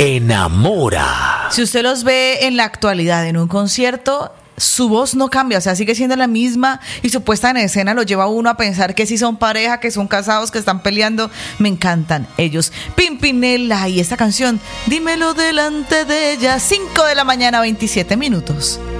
enamora. Si usted los ve en la actualidad en un concierto, su voz no cambia, o sea, sigue siendo la misma, y su puesta en escena lo lleva a uno a pensar que sí son pareja, que son casados, que están peleando. Me encantan ellos. Pimpinela y esta canción, dímelo delante de ella. 5 de la mañana, 27 minutos.